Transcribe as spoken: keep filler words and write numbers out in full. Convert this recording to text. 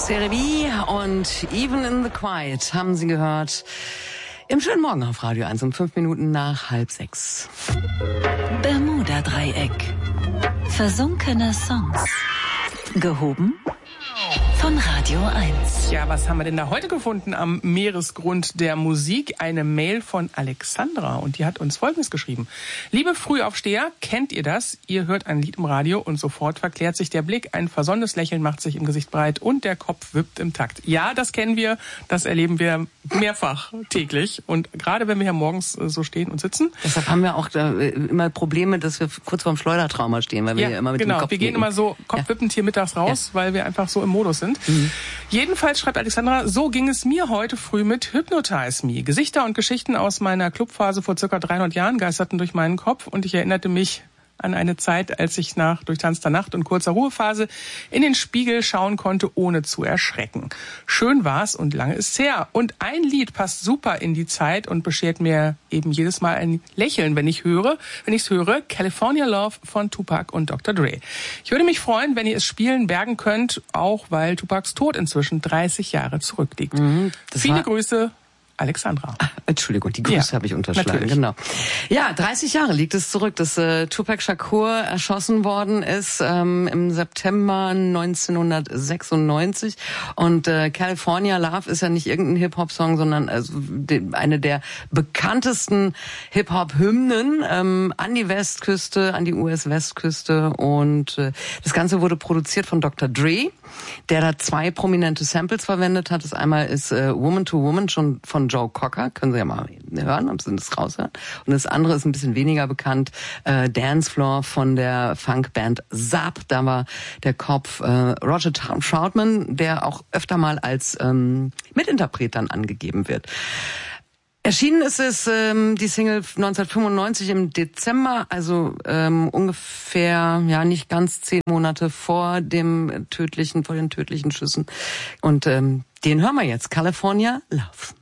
Cerebi und Even in the Quiet haben Sie gehört. Im schönen Morgen auf Radio eins um fünf Minuten nach halb sechs. Bermuda-Dreieck. Versunkene Songs. Gehoben von Radio eins. Ja, was haben wir denn da heute gefunden am Meeresgrund der Musik? Eine Mail von Alexandra und die hat uns Folgendes geschrieben. Liebe Frühaufsteher, kennt ihr das? Ihr hört ein Lied im Radio und sofort verklärt sich der Blick, ein versonnenes Lächeln macht sich im Gesicht breit und der Kopf wippt im Takt. Ja, das kennen wir, das erleben wir mehrfach täglich und gerade wenn wir hier morgens so stehen und sitzen. Deshalb haben wir auch äh, immer Probleme, dass wir kurz vorm Schleudertrauma stehen, weil wir ja, hier immer mit genau. dem Kopf wir gehen nicken. immer so kopfwippend hier mittags raus, ja. weil wir einfach so im Modus sind. Mhm. Jedenfalls schreibt Alexandra, so ging es mir heute früh mit Hypnotize Me. Gesichter und Geschichten aus meiner Clubphase vor circa dreihundert Jahren geisterten durch meinen Kopf und ich erinnerte mich an eine Zeit, als ich nach durchtanzter Nacht und kurzer Ruhephase in den Spiegel schauen konnte, ohne zu erschrecken. Schön war's und lange ist's her. Und ein Lied passt super in die Zeit und beschert mir eben jedes Mal ein Lächeln, wenn ich höre, wenn ich's höre, California Love von Tupac und Doktor Dre. Ich würde mich freuen, wenn ihr es spielen, bergen könnt, auch weil Tupacs Tod inzwischen dreißig Jahre zurückliegt. Mhm, Viele Grüße, Alexandra. Ach, Entschuldigung, die Grüße ja, habe ich unterschlagen. Natürlich. Genau. Ja, dreißig Jahre liegt es zurück, dass äh, Tupac Shakur erschossen worden ist ähm, im September neunzehnhundertsechsundneunzig. Und äh, California Love ist ja nicht irgendein Hip-Hop-Song, sondern also de, eine der bekanntesten Hip-Hop-Hymnen ähm, an die Westküste, an die U S-Westküste. Und äh, das Ganze wurde produziert von Doktor Dre, der da zwei prominente Samples verwendet hat. Das einmal ist äh, Woman to Woman, schon von Joe Cocker, können Sie ja mal hören, ob Sie das raushören. Und das andere ist ein bisschen weniger bekannt, äh, Dance Floor von der Funkband Zap. Da war der Kopf äh, Roger Troutman, der auch öfter mal als ähm, Mitinterpret dann angegeben wird. Erschienen ist es, ähm, die Single neunzehnhundertfünfundneunzig im Dezember, also ähm, ungefähr, ja, nicht ganz zehn Monate vor dem tödlichen, vor den tödlichen Schüssen. Und ähm, den hören wir jetzt, California Love.